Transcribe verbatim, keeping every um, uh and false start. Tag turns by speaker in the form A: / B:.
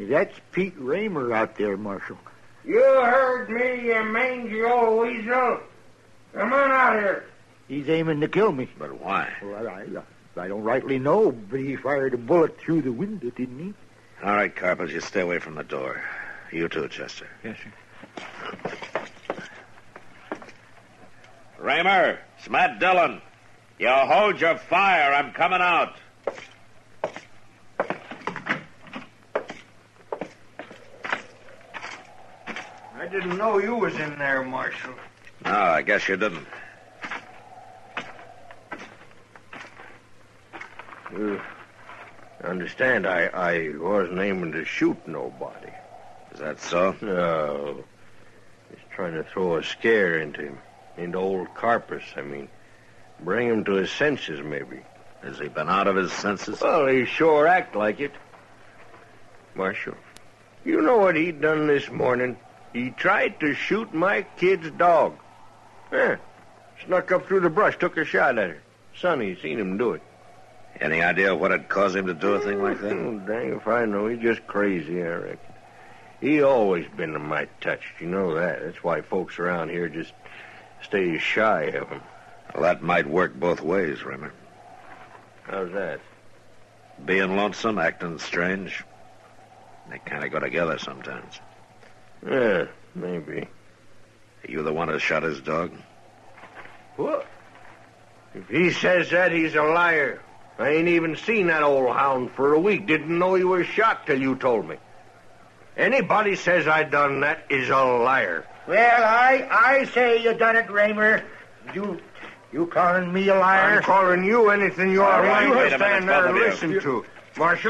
A: That's Pete Raymer out there, Marshal.
B: You heard me, you mangy old weasel. Come on out here.
A: He's aiming to kill me.
C: But why?
A: Well, I, I, I don't rightly know, but he fired a bullet through the window, didn't he?
C: All right, Carpels, you stay away from the door. You too, Chester.
A: Yes, sir.
C: Raymer, it's Matt Dillon. You hold your fire. I'm coming out.
B: I didn't know you was in there, Marshal.
C: No, I guess you didn't.
D: You understand, I, I wasn't aiming to shoot nobody.
C: Is that so?
D: No. Just trying to throw a scare into him. Into old Carpus, I mean. Bring him to his senses, maybe.
C: Has he been out of his senses?
D: Well, he sure act like it. Marshal, you know what he done this morning? He tried to shoot my kid's dog. Yeah. Snuck up through the brush, took a shot at her. Sonny seen him do it.
C: Any idea what had caused him to do a thing like that?
D: Oh, dang if I know. He's just crazy, I reckon. He always been a mite touched. You know that. That's why folks around here just stay shy of him.
C: Well, that might work both ways, Raymer.
D: How's that?
C: Being lonesome, acting strange. They kind of go together sometimes.
D: Yeah, maybe.
C: Are you the one who shot his dog?
D: What? If he says that, he's a liar. I ain't even seen that old hound for a week. Didn't know he was shot till you told me. Anybody says I done that is a liar.
A: Well, I I say you done it, Raymer. You you calling me a liar?
D: I'm calling you anything you're
C: All right,
D: right.
C: wait
D: You
C: a minute,
D: stand there
C: both
D: and
C: of you.
D: listen to. Marshal.